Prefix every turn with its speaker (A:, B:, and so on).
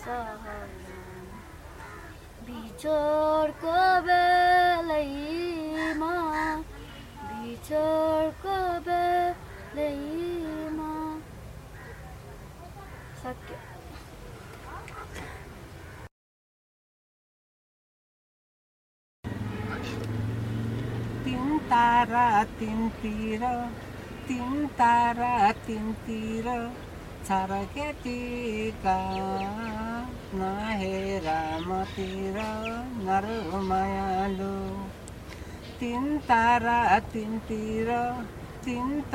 A: सहरन बिछोडको बेलैमा बिछोडको बेलैमा सक्यो।
B: तीन तारा तिनतिर छर्केटीका नहेर मतिर नर मायालु। तीन तारा तिनतिर